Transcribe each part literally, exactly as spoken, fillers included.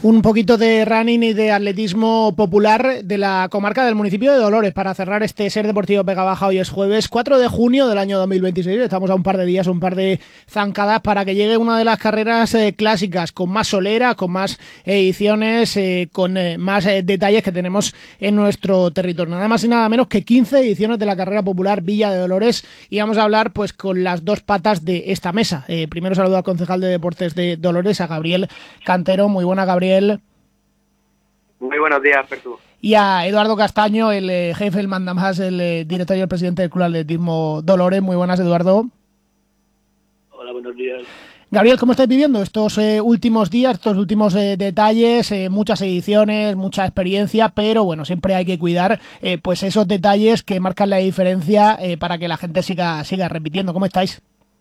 Un poquito de running y de atletismo popular de la comarca del municipio de Dolores para cerrar este Ser Deportivo Vega Baja. Hoy es jueves cuatro de junio del año dos mil veintiséis. Estamos a un par de días, un par de zancadas para que llegue una de las carreras eh, clásicas, con más solera, con más ediciones, eh, con eh, más eh, detalles que tenemos en nuestro territorio. Nada más y nada menos que quince ediciones de la carrera popular Villa de Dolores, y vamos a hablar pues con las dos patas de esta mesa. Eh, primero saludo al concejal de Deportes de Dolores, a Gabriel Cantero. Muy buena, Gabriel. Muy buenos días, Pertu. Y a Eduardo Castaño, el eh, jefe, el mandamás, el eh, director y el presidente del Club Atletismo Dolores. Muy buenas, Eduardo. Hola, buenos días. Gabriel, ¿cómo estáis viviendo estos eh, últimos días, estos últimos eh, detalles? Eh, muchas ediciones, mucha experiencia, pero bueno, siempre hay que cuidar eh, pues esos detalles que marcan la diferencia eh, para que la gente siga, siga repitiendo. ¿Cómo estáis?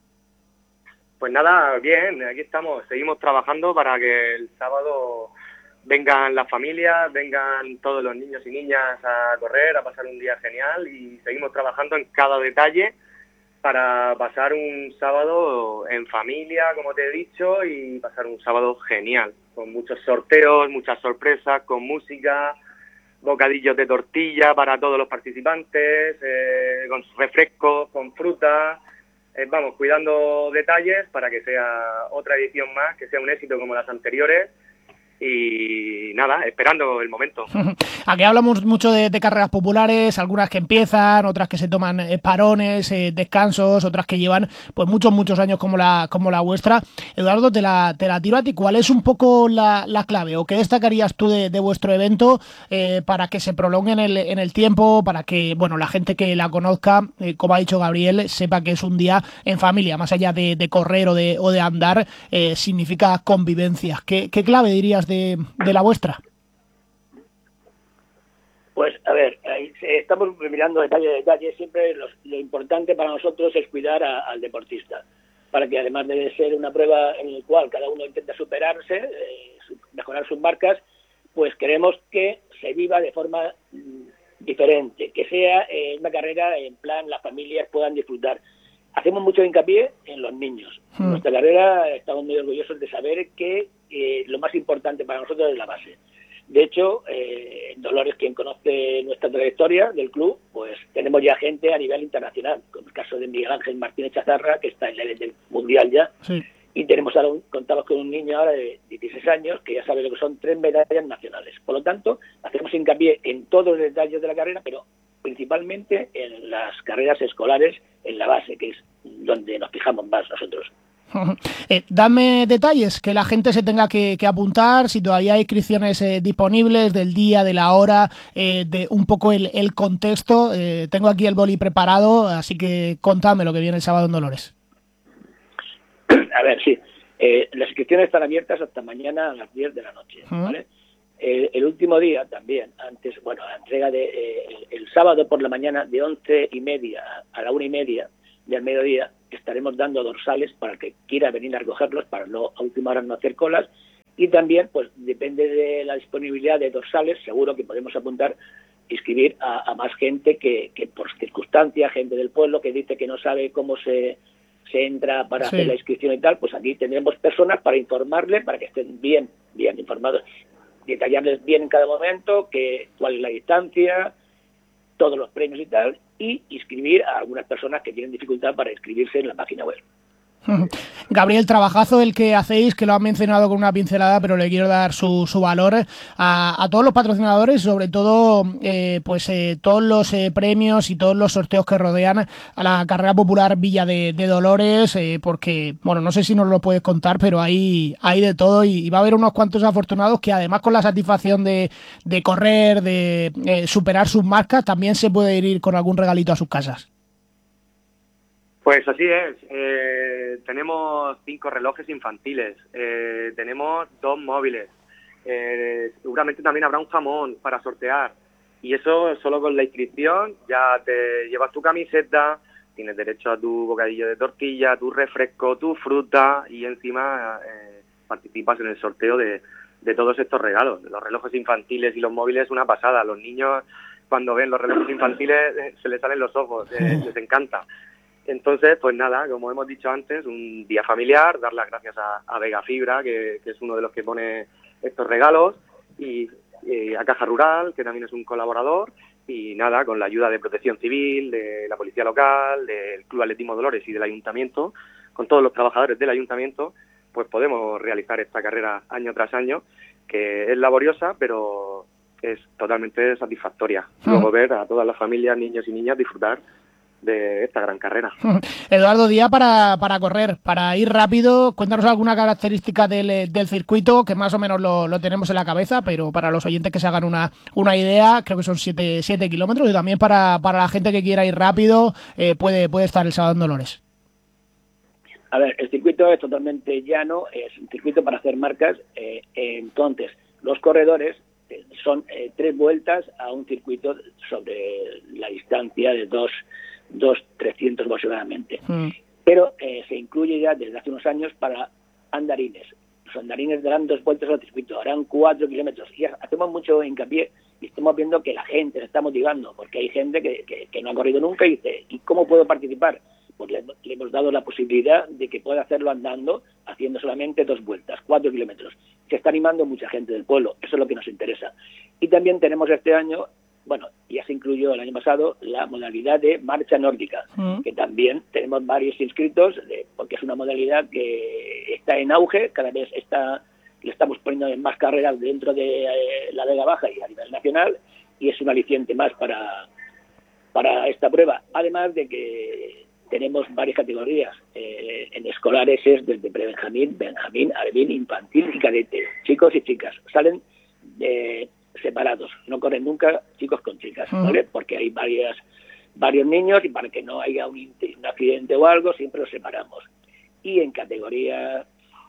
Pues nada, bien, aquí estamos, seguimos trabajando para que el sábado vengan las familias, vengan todos los niños y niñas a correr, a pasar un día genial, y seguimos trabajando en cada detalle para pasar un sábado en familia, como te he dicho, y pasar un sábado genial, con muchos sorteos, muchas sorpresas, con música, bocadillos de tortilla para todos los participantes, eh, con refrescos, con fruta. Eh, vamos, cuidando detalles para que sea otra edición más, que sea un éxito como las anteriores. Y nada, esperando el momento. Aquí hablamos mucho de, de carreras populares, algunas que empiezan, otras que se toman eh, parones, eh, descansos, otras que llevan pues muchos, muchos años como la como la vuestra. Eduardo, te la, te la tiro a ti. ¿Cuál es un poco la, la clave o qué destacarías tú de, de vuestro evento eh, para que se prolongue en el, en el tiempo, para que bueno la gente que la conozca, eh, como ha dicho Gabriel, sepa que es un día en familia, más allá de, de correr o de, o de andar, eh, significa convivencia? ¿Qué, qué clave dirías de De, de la vuestra? Pues a ver, estamos mirando detalle a detalle. Siempre los, lo importante para nosotros es cuidar a, al deportista, para que además de ser una prueba en la cual cada uno intenta superarse, eh, mejorar sus marcas, pues queremos que se viva de forma mm, diferente, que sea eh, una carrera en plan las familias puedan disfrutar. Hacemos mucho hincapié en los niños. En hmm. nuestra carrera estamos muy orgullosos de saber que eh, lo más importante para nosotros es la base. De hecho, eh, Dolores, quien conoce nuestra trayectoria del club, pues tenemos ya gente a nivel internacional, como el caso de Miguel Ángel Martínez Chazarra, que está en la del mundial ya, sí. Y tenemos ahora un, contamos con un niño ahora de dieciséis años que ya sabe lo que son tres medallas nacionales. Por lo tanto, hacemos hincapié en todos los detalles de la carrera, pero principalmente en las carreras escolares, en la base, que es donde nos fijamos más nosotros. Eh, dame detalles, que la gente se tenga que, que apuntar, si todavía hay inscripciones eh, disponibles, del día, de la hora, eh, de un poco el, el contexto. Eh, tengo aquí el boli preparado, así que contame lo que viene el sábado en Dolores. A ver, sí. Eh, las inscripciones están abiertas hasta mañana a las diez de la noche, ¿vale? El, el último día también, antes, bueno, la entrega de eh, el, el sábado por la mañana de once y media a la una y media del mediodía estaremos dando dorsales para el que quiera venir a recogerlos, para no a última hora no hacer colas, y también pues depende de la disponibilidad de dorsales, seguro que podemos apuntar, inscribir a, a más gente que, que por circunstancias, gente del pueblo que dice que no sabe cómo se se entra para sí. hacer la inscripción y tal, pues aquí tendremos personas para informarles, para que estén bien, bien informados, detallarles bien en cada momento que cuál es la distancia, todos los premios y tal, y inscribir a algunas personas que tienen dificultad para inscribirse en la página web. Gabriel, trabajazo el que hacéis, que lo han mencionado con una pincelada, pero le quiero dar su, su valor a, a todos los patrocinadores, sobre todo eh, pues eh, todos los eh, premios y todos los sorteos que rodean a la carrera popular Villa de, de Dolores, eh, porque, bueno, no sé si nos lo puedes contar, pero hay, hay de todo y, y va a haber unos cuantos afortunados que además con la satisfacción de, de correr, de eh, superar sus marcas, también se puede ir con algún regalito a sus casas. Pues así es, eh, tenemos cinco relojes infantiles, eh, tenemos dos móviles, eh, seguramente también habrá un jamón para sortear, y eso solo con la inscripción ya te llevas tu camiseta, tienes derecho a tu bocadillo de tortilla, tu refresco, tu fruta, y encima eh, participas en el sorteo de, de todos estos regalos. Los relojes infantiles y los móviles, una pasada. Los niños cuando ven los relojes infantiles eh, se les salen los ojos, eh, les encanta. Entonces, pues nada, como hemos dicho antes, un día familiar, dar las gracias a, a Vega Fibra, que, que es uno de los que pone estos regalos, y, y a Caja Rural, que también es un colaborador, y nada, con la ayuda de Protección Civil, de la Policía Local, del Club Atletismo Dolores y del Ayuntamiento, con todos los trabajadores del Ayuntamiento, pues podemos realizar esta carrera año tras año, que es laboriosa, pero es totalmente satisfactoria. Luego ver a todas las familias, niños y niñas, disfrutar de esta gran carrera. Eduardo, día para, para correr, para ir rápido, cuéntanos alguna característica del, del circuito, que más o menos lo, lo tenemos en la cabeza, pero para los oyentes que se hagan una, una idea, creo que son siete kilómetros, y también para, para la gente que quiera ir rápido, eh, puede, puede estar el sábado en Dolores. A ver, el circuito es totalmente llano, es un circuito para hacer marcas, eh, entonces los corredores eh, son eh, tres vueltas a un circuito sobre la distancia de dos dos trescientos aproximadamente, mm. pero eh, se incluye ya desde hace unos años para andarines. Los andarines darán dos vueltas al circuito, harán cuatro kilómetros, y hacemos mucho hincapié y estamos viendo que la gente se está motivando, porque hay gente que, que, que no ha corrido nunca y dice, ¿y cómo puedo participar? Pues le, le hemos dado la posibilidad de que pueda hacerlo andando, haciendo solamente dos vueltas, cuatro kilómetros. Se está animando mucha gente del pueblo, eso es lo que nos interesa. Y también tenemos este año, bueno, ya se incluyó el año pasado, la modalidad de marcha nórdica, mm. que también tenemos varios inscritos, de, porque es una modalidad que está en auge, cada vez está, le estamos poniendo en más carreras dentro de eh, la Vega Baja y a nivel nacional, y es un aliciente más para, para esta prueba. Además de que tenemos varias categorías, eh, en escolares es desde prebenjamín, benjamín, alevín, infantil y cadete, chicos y chicas, salen de separados, no corren nunca chicos con chicas, ¿vale? Porque hay varias varios niños y para que no haya un, un accidente o algo, siempre los separamos. Y en categoría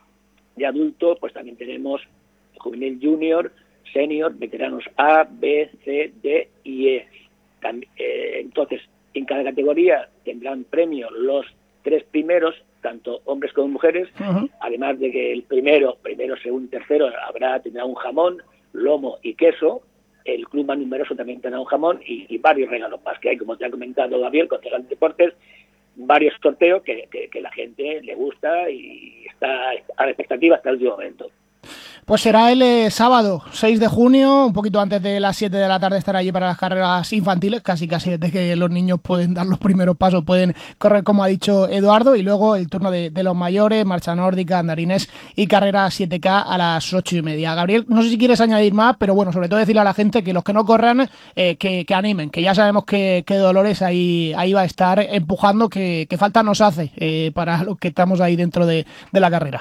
de adultos, pues también tenemos juvenil junior, senior, veteranos A, B, C, D y E. También, eh, entonces, en cada categoría tendrán premio los tres primeros, tanto hombres como mujeres, uh-huh. además de que el primero, primero, segundo, tercero, habrá tendrá un jamón, lomo y queso. El club más numeroso también tendrá un jamón y, y varios regalos más que hay, como te ha comentado Gabriel, concejal de deportes, varios sorteos que, que, que la gente le gusta y está a la expectativa hasta el último momento. Pues será el eh, sábado seis de junio, un poquito antes de las siete de la tarde estará allí para las carreras infantiles, casi casi desde que los niños pueden dar los primeros pasos, pueden correr como ha dicho Eduardo, y luego el turno de, de los mayores, marcha nórdica, andarines y carrera siete K a las ocho y media. Gabriel, no sé si quieres añadir más, pero bueno, sobre todo decirle a la gente que los que no corran, eh, que, que animen, que ya sabemos que, que Dolores ahí, ahí va a estar empujando, que, que falta nos hace eh, para los que estamos ahí dentro de, de la carrera.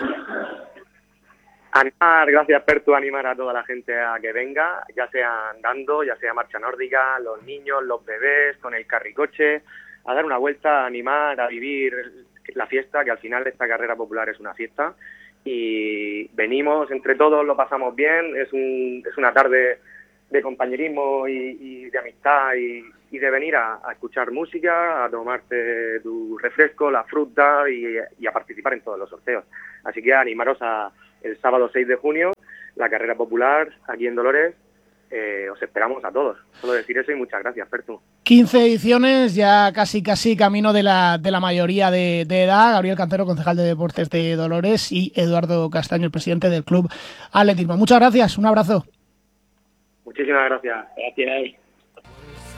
Animar, gracias Pertu, animar a toda la gente a que venga, ya sea andando, ya sea marcha nórdica, los niños, los bebés, con el carricoche, a dar una vuelta, a animar, a vivir la fiesta, que al final esta carrera popular es una fiesta, y venimos entre todos, lo pasamos bien, es un es una tarde de compañerismo y, y de amistad y, y de venir a, a escuchar música, a tomarte tu refresco, la fruta y, y a participar en todos los sorteos. Así que animaros a el sábado seis de junio, la carrera popular aquí en Dolores. Eh, os esperamos a todos. Solo decir eso y muchas gracias, Pertu. quince ediciones, ya casi casi camino de la de la mayoría de, de edad. Gabriel Cantero, concejal de Deportes de Dolores, y Eduardo Castaño, el presidente del Club Atletismo. Muchas gracias, un abrazo. Muchísimas gracias. Gracias.